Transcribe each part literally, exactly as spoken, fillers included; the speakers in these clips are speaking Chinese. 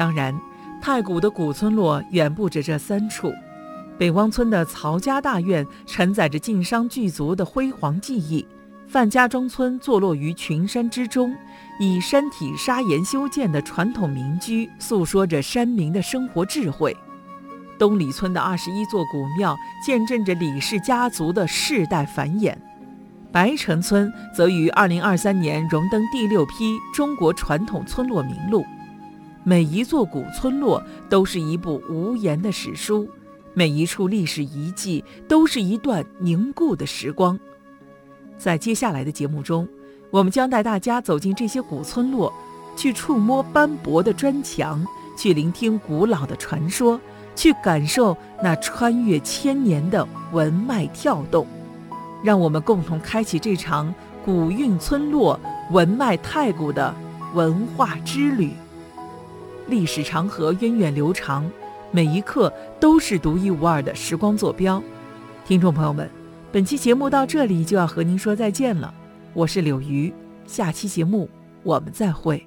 当然，太谷的古村落远不止这三处。北汪村的曹家大院承载着晋商巨族的辉煌记忆，范家庄村坐落于群山之中，以山体砂岩修建的传统民居诉说着山民的生活智慧。东里村的二十一座古庙见证着李氏家族的世代繁衍。白城村则于二零二三年荣登第六批中国传统村落名录。每一座古村落都是一部无言的史书，每一处历史遗迹都是一段凝固的时光。在接下来的节目中，我们将带大家走进这些古村落，去触摸斑驳的砖墙，去聆听古老的传说，去感受那穿越千年的文脉跳动。让我们共同开启这场古韵村落文脉太古的文化之旅。历史长河源远流长，每一刻都是独一无二的时光坐标。听众朋友们，本期节目到这里就要和您说再见了，我是柳鱼，下期节目我们再会。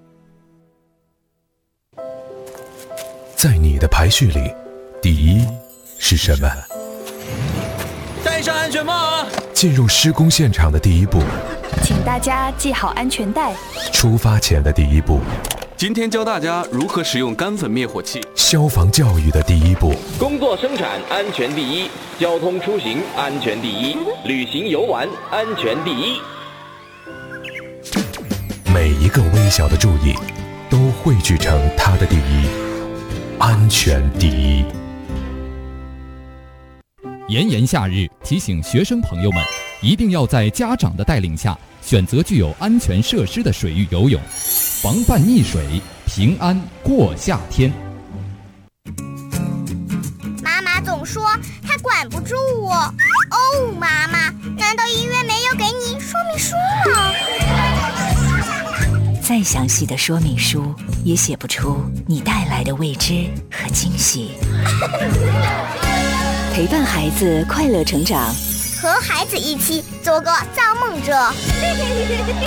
在你的排序里，第一是什么？ 戴上安全帽啊！ 进入施工现场的第一步， 请大家系好安全带。 出发前的第一步， 今天教大家如何使用干粉灭火器。 消防教育的第一步， 工作生产安全第一，交通出行安全第一，旅行游玩安全第一。 每一个微小的注意都汇聚成它的第一，安全第一。 炎炎夏日，提醒学生朋友们一定要在家长的带领下选择具有安全设施的水域游泳，防范溺水，平安过夏天。 妈妈总说她管不住我。哦，妈妈，难道医院没有给你说明书吗？ 再详细的说明书也写不出你带来的未知和惊喜。陪伴孩子快乐成长， 和孩子一起做个造梦者。